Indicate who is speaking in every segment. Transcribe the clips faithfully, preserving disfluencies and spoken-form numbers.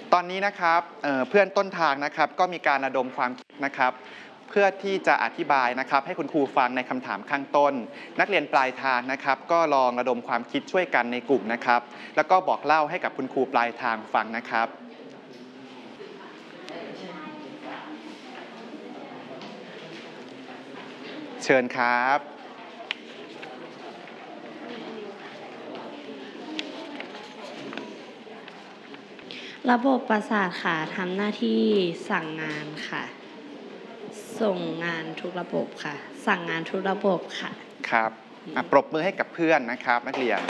Speaker 1: ตอนนี้นะครับเเพื่อนต้นทางนะครับก็มีการระดมความคิดนะครับเพื่อที่จะอธิบายนะครับให้คุณครูฟังในคำถามข้างต้นนักเรียนปลายทางนะครับก็ลองระดมความคิดช่วยกันในกลุ่มนะครับแล้วก็บอกเล่าให้กับคุณครูปลายทางฟังนะครับเชิญครับ
Speaker 2: ระบบประสาทค่ะทำหน้าที่สั่งงานค่ะส่งงานทุกระบบค่ะสั่งงานทุกระบบค่ะ
Speaker 1: ครับปรบมือให้กับเพื่อนนะครับนักเรียน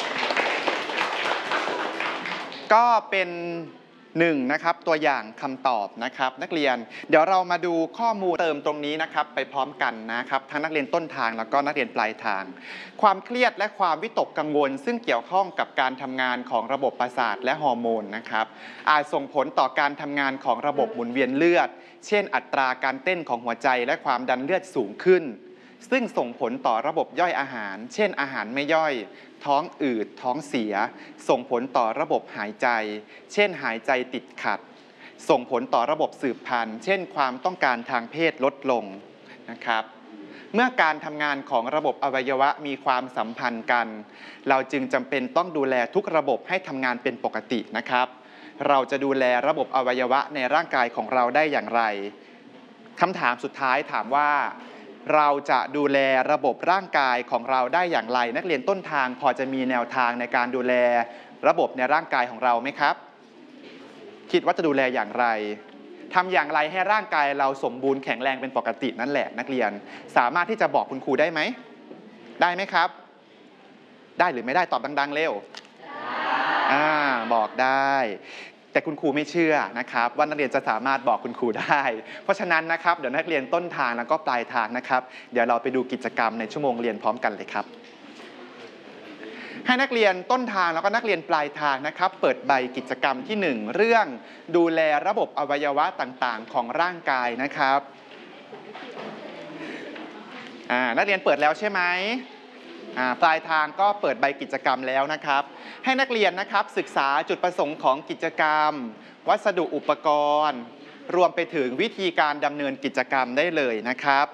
Speaker 1: ก็เป็นหนึ่งนะครับตัวอย่างคำตอบนะครับนักเรียนเดี๋ยวเรามาดูข้อมูลเติมตรงนี้นะครับไปพร้อมกันนะครับทั้งนักเรียนต้นทางแล้วก็นักเรียนปลายทางความเครียดและความวิตกกังวลซึ่งเกี่ยวข้องกับการทำงานของระบบประสาทและฮอร์โมนนะครับอาจส่งผลต่อการทำงานของระบบหมุนเวียนเลือดเช่นอัตราการเต้นของหัวใจและความดันเลือดสูงขึ้นซึ่งส่งผลต่อระบบย่อยอาหารเช่นอาหารไม่ย่อยท้องอืดท้องเสียส่งผลต่อระบบหายใจเช่นหายใจติดขัดส่งผลต่อระบบสืบพันธุ์เช่นความต้องการทางเพศลดลงนะครับเมื่อการทำงานของระบบอวัยวะมีความสัมพันธ์กันเราจึงจำเป็นต้องดูแลทุกระบบให้ทำงานเป็นปกตินะครับเราจะดูแลระบบอวัยวะในร่างกายของเราได้อย่างไรคำถามสุดท้ายถามว่าเราจะดูแลระบบร่างกายของเราได้อย่างไรนักเรียนต้นทางพอจะมีแนวทางในการดูแลระบบในร่างกายของเราไหมครับคิดว่าจะดูแลอย่างไรทำอย่างไรให้ร่างกายเราสมบูรณ์แข็งแรงเป็นปกตินั่นแหละนักเรียนสามารถที่จะบอกคุณครูได้ไหมได้ไหมครับได้หรือไม่ได้ตอบดังๆเร็วอ่าบอกได้แต่คุณครูไม่เชื่อนะครับว่านักเรียนจะสามารถบอกคุณครูได้เพราะฉะนั้นนะครับเดี๋ยวนักเรียนต้นทางแล้วก็ปลายทางนะครับเดี๋ยวเราไปดูกิจกรรมในชั่วโมงเรียนพร้อมกันเลยครับให้นักเรียนต้นทางแล้วก็นักเรียนปลายทางนะครับเปิดใบกิจกรรมที่หนึ่งเรื่องดูแลระบบอวัยวะต่างๆของร่างกายนะครับอ่านักเรียนเปิดแล้วใช่ไหมปลายทางก็เปิดใบกิจกรรมแล้วนะครับให้นักเรียนนะครับศึกษาจุดประสงค์ของกิจกรรมวัสดุอุปกรณ์รวมไปถึงวิธีการดำเนินกิจกรรมได้เลยนะครับ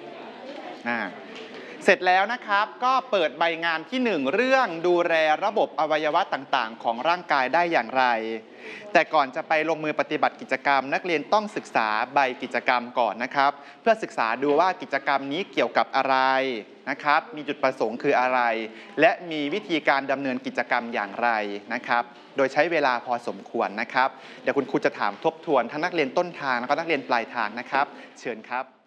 Speaker 1: เสร็จแล้วนะครับก็เปิดใบงานที่หนึ่งเรื่องดูแลระบบอวัยวะต่างๆของร่างกายได้อย่างไรแต่ก่อนจะไปลงมือปฏิบัติกิจกรรมนักเรียนต้องศึกษาใบกิจกรรมก่อนนะครับเพื่อศึกษาดูว่ากิจกรรมนี้เกี่ยวกับอะไรนะครับมีจุดประสงค์คืออะไรและมีวิธีการดำเนินกิจกรรมอย่างไรนะครับโดยใช้เวลาพอสมควรนะครับเดี๋ยวคุณครูจะถามทบทวนทั้งนักเรียนต้นทางแล้วก็นักเรียนปลายทางนะครับเชิญครับ